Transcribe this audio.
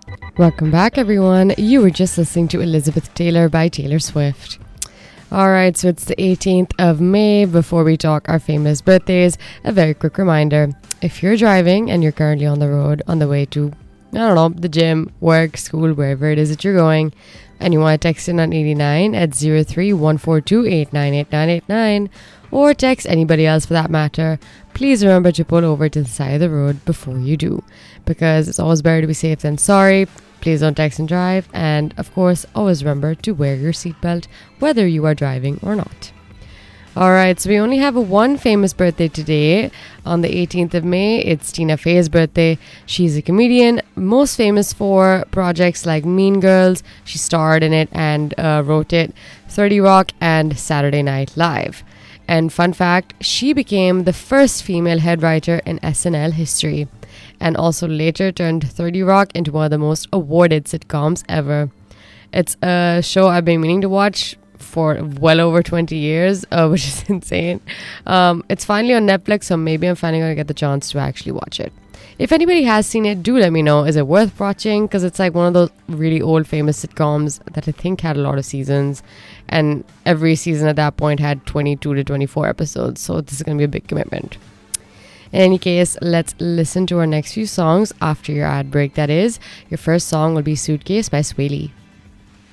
Welcome back, everyone. You were just listening to Elizabeth Taylor by Taylor Swift. Alright, so it's the 18th of May. Before we talk our famous birthdays, a very quick reminder. If you're driving and you're currently on the road on the way to, I don't know, the gym, work, school, wherever it is that you're going, and you want to text in on 89 at 03-142-898989, or text anybody else for that matter, please remember to pull over to the side of the road before you do, because it's always better to be safe than sorry. Please don't text and drive, and of course, always remember to wear your seatbelt whether you are driving or not. Alright, so we only have one famous birthday today. On the 18th of May, it's Tina Fey's birthday. She's a comedian, most famous for projects like Mean Girls. She starred in it and wrote it, 30 Rock, and Saturday Night Live. And fun fact, she became the first female head writer in SNL history, and also later turned 30 Rock into one of the most awarded sitcoms ever. It's a show I've been meaning to watch for well over 20 years, which is insane. It's finally on Netflix, so maybe I'm finally going to get the chance to actually watch it. If anybody has seen it, do let me know. Is it worth watching? Because it's like one of those really old famous sitcoms that I think had a lot of seasons, and every season at that point had 22 to 24 episodes, so this is going to be a big commitment. In any case, let's listen to our next few songs after your ad break, that is. Your first song will be Suitcase by Swaley.